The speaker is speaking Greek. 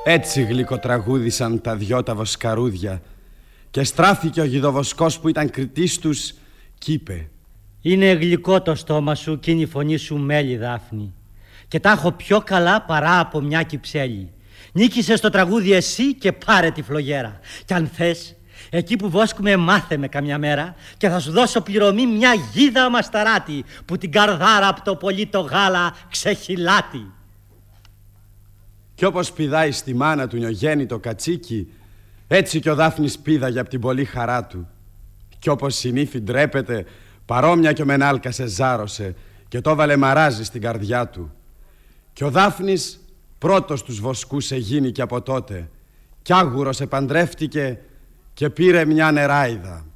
Έτσι γλυκοτραγούδησαν τα δυο τα βοσκαρούδια και στράφηκε ο γιδοβοσκός που ήταν κριτής τους κι είπε: «Είναι γλυκό το στόμα σου κι είναι η φωνή σου μέλι, Δάφνη, και τα έχω πιο καλά παρά από μια κυψέλη. Νίκησες το τραγούδι εσύ και πάρε τη φλογέρα. Κι αν θες, εκεί που βόσκουμε μάθε με καμιά μέρα και θα σου δώσω πληρωμή μια γίδα μασταράτη που την καρδάρα από το πολύ το γάλα ξεχυλάτη». Κι όπως πηδάει στη μάνα του νιογέννητο κατσίκι, έτσι κι ο Δάφνης πήδαγε απ' την πολύ χαρά του. Κι όπως συνήθι ντρέπεται, παρόμοια κι ο Μενάλκα σε ζάρωσε και το έβαλε μαράζι στην καρδιά του. Κι ο Δάφνης πρώτος τους βοσκούς εγίνηκε από τότε, κι άγουρος επαντρεύτηκε και πήρε μια νεράιδα.